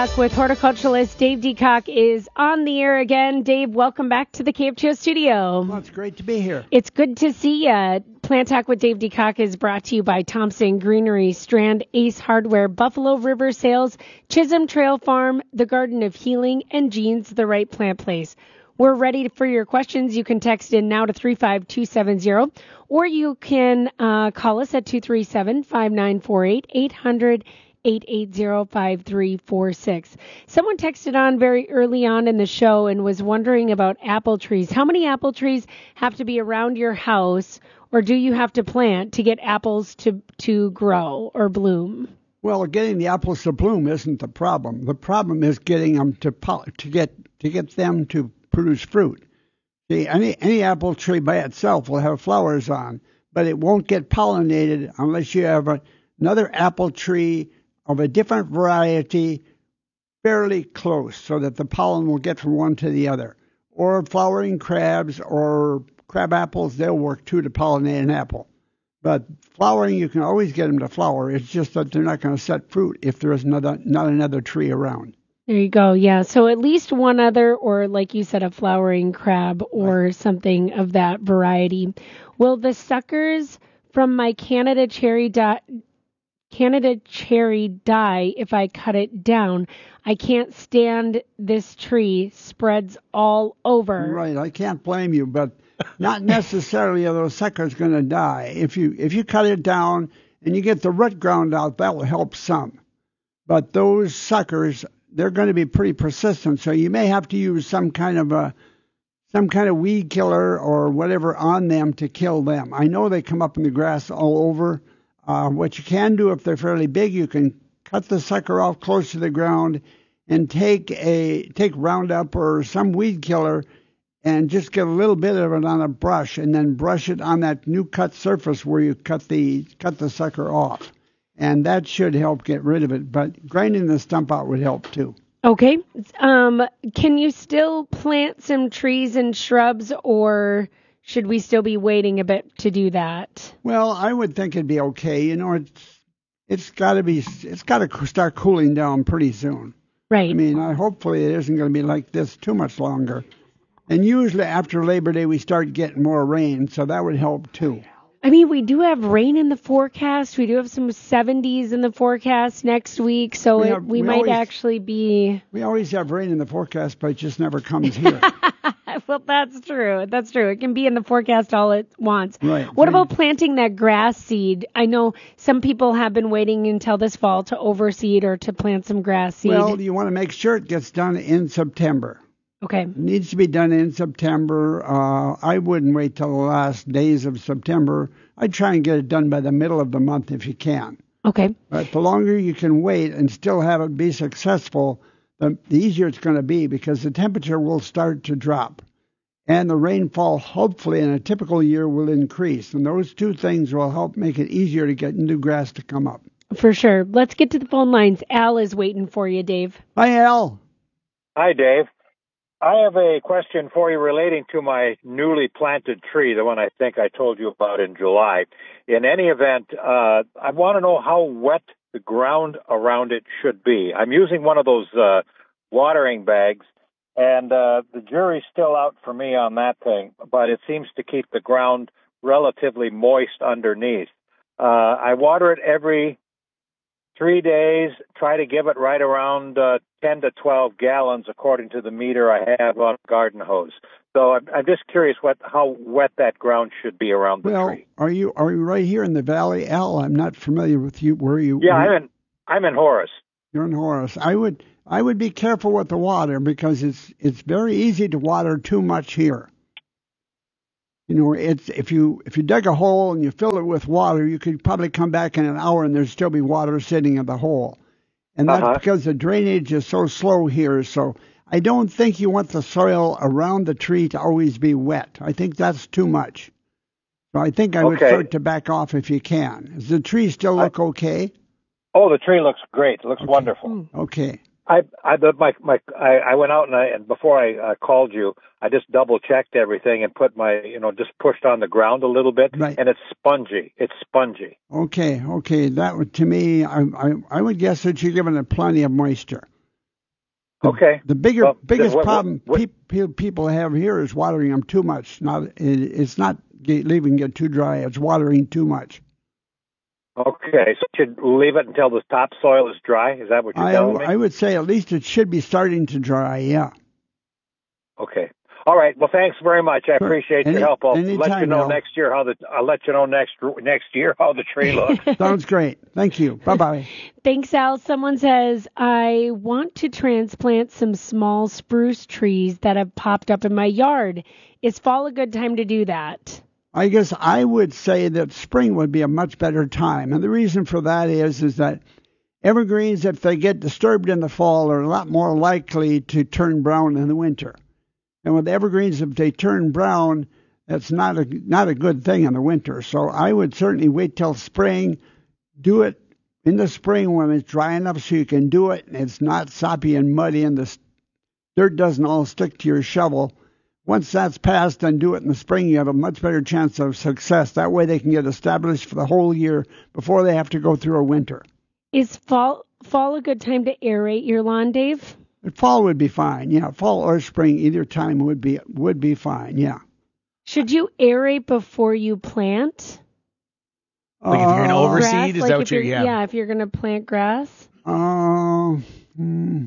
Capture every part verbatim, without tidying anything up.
With horticulturalist Dave Decock is on the air again. Dave, welcome back to the K F T O studio. Well, it's great to be here. It's good to see you. Plant Talk with Dave Decock is brought to you by Thompson Greenery, Strand Ace Hardware, Buffalo River Sales, Chisholm Trail Farm, The Garden of Healing, and Jeans The Right Plant Place. We're ready for your questions. You can text in now to three five two seven zero, or you can uh, call us at two three seven, five nine four eight, eight hundred, eight eight zero, five three four six. Someone texted on very early on in the show and was wondering about apple trees. How many apple trees have to be around your house, or do you have to plant to get apples to, to grow or bloom? Well, getting the apples to bloom isn't the problem. The problem is getting them to to get to get them to produce fruit. See, any any apple tree by itself will have flowers on, but it won't get pollinated unless you have a, another apple tree of a different variety fairly close, so that the pollen will get from one to the other. Or flowering crabs or crab apples, they'll work too to pollinate an apple. But flowering, you can always get them to flower. It's just that they're not going to set fruit if there's another, not another tree around. There you go. Yeah. So at least one other, or like you said, a flowering crab or right. something of that variety. Will the suckers from my Canada cherry die, Canada cherry die if I cut it down? I can't stand this tree. Spreads all over. Right. I can't blame you, but not necessarily are those suckers going to die. If you if you cut it down and you get the root ground out, that will help some. But those suckers, they're going to be pretty persistent, so you may have to use some kind of a some kind of weed killer or whatever on them to kill them. I know they come up in the grass all over. Uh, what you can do if they're fairly big, you can cut the sucker off close to the ground and take a take Roundup or some weed killer and just get a little bit of it on a brush and then brush it on that new cut surface where you cut the cut the sucker off. And that should help get rid of it. But grinding the stump out would help, too. Okay. Um, can you still plant some trees and shrubs, or should we still be waiting a bit to do that? Well, I would think it'd be okay. You know, it's it's got to be it's got to start cooling down pretty soon. Right. I mean, I, hopefully it isn't going to be like this too much longer. And usually after Labor Day, we start getting more rain, so that would help, too. I mean, we do have rain in the forecast. We do have some seventies in the forecast next week, so we, have, it, we, we might always, actually be... We always have rain in the forecast, but it just never comes here. Well, that's true. That's true. It can be in the forecast all at once. Right. What about planting that grass seed? I know some people have been waiting until this fall to overseed or to plant some grass seed. Well, you want to make sure it gets done in September. Okay. It needs to be done in September. Uh, I wouldn't wait till the last days of September. I'd try and get it done by the middle of the month if you can. Okay. But the longer you can wait and still have it be successful, the, the easier it's going to be, because the temperature will start to drop. And the rainfall, hopefully, in a typical year will increase. And those two things will help make it easier to get new grass to come up. For sure. Let's get to the phone lines. Al is waiting for you, Dave. Hi, Al. Hi, Dave. I have a question for you relating to my newly planted tree, the one I think I told you about in July. In any event, uh, I want to know how wet the ground around it should be. I'm using one of those uh, watering bags, and uh, the jury's still out for me on that thing, but it seems to keep the ground relatively moist underneath. Uh, I water it every three days, try to give it right around uh, ten to twelve gallons according to the meter I have on a garden hose. So I'm, I'm just curious what how wet that ground should be around the well, tree. Well, are you are you right here in the valley, Al? I'm not familiar with you. Where are you? Yeah, where, I'm in I'm in Horace. You're in Horace. I would I would be careful with the water, because it's it's very easy to water too much here. You know, it's if you if you dug a hole and you fill it with water, you could probably come back in an hour and there'd still be water sitting in the hole. And that's uh-huh. because the drainage is so slow here. So I don't think you want the soil around the tree to always be wet. I think that's too much. So I think I would okay. start to back off if you can. Does the tree still look I, okay? Oh, the tree looks great. It looks okay. wonderful. Okay. I I the, my my I, I went out and I and before I uh, called you, I just double checked everything and put my you know just pushed on the ground a little bit, right. and it's spongy. It's spongy. Okay, okay. That would to me, I I, I would guess that you're giving it plenty of moisture. The, Okay. The bigger, well, biggest what, problem what, what, pe- people have here is watering them too much. Not, it, it's not get, leaving it too dry. It's watering too much. Okay, so you should leave it until the topsoil is dry? Is that what you're I, telling me? I would say at least it should be starting to dry, yeah. Okay. All right. Well, thanks very much. I Sure. appreciate Any, your help. I'll anytime, let you know Al. next year how the I'll let you know next next year how the tree looks. Sounds great. Thank you. Bye-bye. Thanks, Al. Someone says, I want to transplant some small spruce trees that have popped up in my yard. Is fall a good time to do that? I guess I would say that spring would be a much better time. And the reason for that is, is that evergreens, if they get disturbed in the fall, are a lot more likely to turn brown in the winter. And with evergreens, if they turn brown, that's not a not a good thing in the winter. So I would certainly wait till spring. Do it in the spring when it's dry enough so you can do it, and it's not soppy and muddy, and the dirt doesn't all stick to your shovel. Once that's passed, then do it in the spring. You have a much better chance of success. That way they can get established for the whole year before they have to go through a winter. Is fall fall a good time to aerate your lawn, Dave? Fall would be fine, yeah. Fall or spring, either time would be would be fine, yeah. Should you aerate before you plant? Like if you're going to Uh, overseed, Grass? is Like that if what you're, you're yeah. Yeah, if you're going to plant grass. Uh, hmm.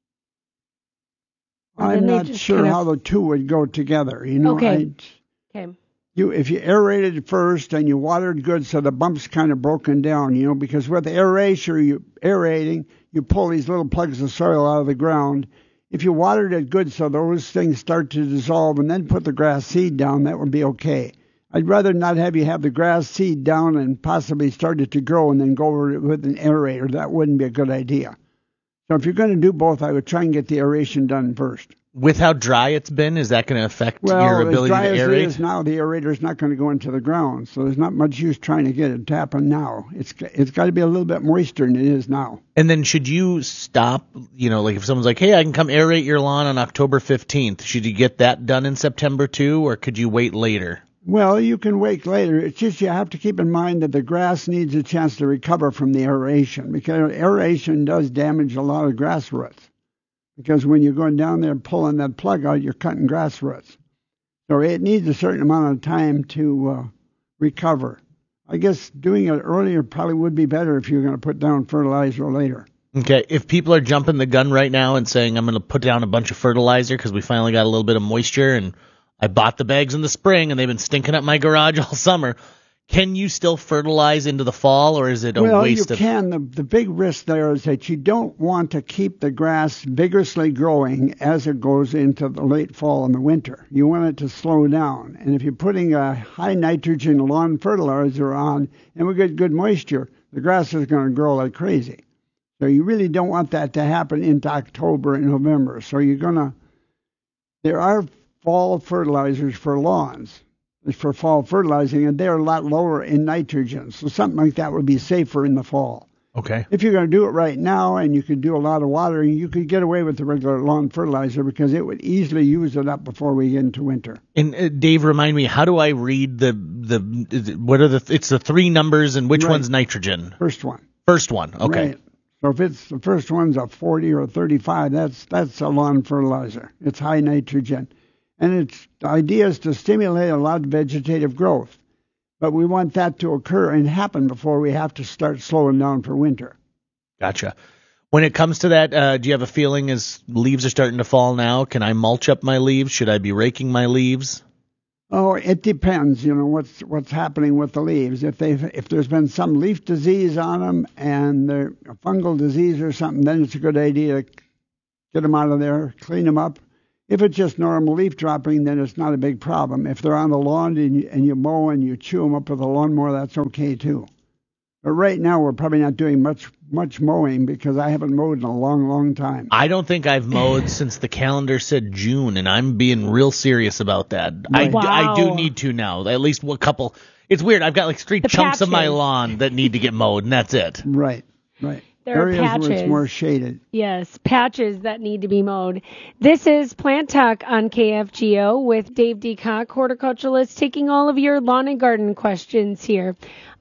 Or then I'm they not just sure kind of- how the two would go together. You know, Okay. I, Okay. you if you aerated first and you watered good, so the bump's kind of broken down. You know, because with aeration, you aerating, you pull these little plugs of soil out of the ground. If you watered it good, so those things start to dissolve, and then put the grass seed down, that would be okay. I'd rather not have you have the grass seed down and possibly start it to grow and then go over it with an aerator. That wouldn't be a good idea. So if you're going to do both, I would try and get the aeration done first. With how dry it's been, is that going to affect Well, your as ability dry to as it aerate? is now, the aerator's not going to go into the ground, so there's not much use trying to get it to happen now. It's it's got to be a little bit moister than it is now. And then should you stop, you know, like if someone's like, hey, I can come aerate your lawn on October fifteenth, should you get that done in September too, or could you wait later? Well, you can wait later. It's just you have to keep in mind that the grass needs a chance to recover from the aeration, because aeration does damage a lot of grass roots. Because when you're going down there and pulling that plug out, you're cutting grass roots. So it needs a certain amount of time to uh, recover. I guess doing it earlier probably would be better if you're going to put down fertilizer later. Okay, if people are jumping the gun right now and saying, I'm going to put down a bunch of fertilizer because we finally got a little bit of moisture and I bought the bags in the spring and they've been stinking up my garage all summer, can you still fertilize into the fall, or is it a well, waste you of... can. The, the big risk there is that you don't want to keep the grass vigorously growing as it goes into the late fall and the winter. You want it to slow down. And if you're putting a high nitrogen lawn fertilizer on and we get good moisture, the grass is going to grow like crazy. So you really don't want that to happen into October and November. So you're going to... There are fall fertilizers for lawns. For fall fertilizing, and they're a lot lower in nitrogen. So something like that would be safer in the fall. Okay. If you're going to do it right now and you could do a lot of watering, you could get away with the regular lawn fertilizer because it would easily use it up before we get into winter. And uh, Dave, remind me, how do I read the the what are the it's the three numbers and which Right. one's nitrogen? First one. First one. Okay. Right. So if it's the first one's a forty or a thirty-five, that's that's a lawn fertilizer. It's high nitrogen. And its the idea is to stimulate a lot of vegetative growth. But we want that to occur and happen before we have to start slowing down for winter. Gotcha. When it comes to that, uh, do you have a feeling as leaves are starting to fall now, can I mulch up my leaves? Should I be raking my leaves? Oh, it depends, you know, what's what's happening with the leaves. If they if there's been some leaf disease on them and they're a fungal disease or something, then it's a good idea to get them out of there, clean them up. If it's just normal leaf dropping, then it's not a big problem. If they're on the lawn and you, and you mow and you chew them up with a lawnmower, that's okay too. But right now, we're probably not doing much much mowing because I haven't mowed in a long, long time. I don't think I've mowed since the calendar said June, and I'm being real serious about that. I, Wow. I do need to now. At least a couple. It's weird. I've got like three The chunks of my patches. lawn that need to get mowed, and that's it. Right, right. There are Areas where patches. it's more shaded. Yes, patches that need to be mowed. This is Plant Talk on K F G O with Dave Decock, horticulturalist, taking all of your lawn and garden questions here.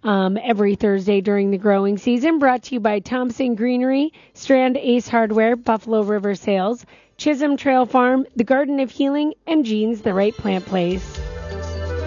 um, every Thursday during the growing season. Brought to you by Thompson Greenery, Strand Ace Hardware, Buffalo River Sales, Chisholm Trail Farm, The Garden of Healing, and Jean's The Right Plant Place.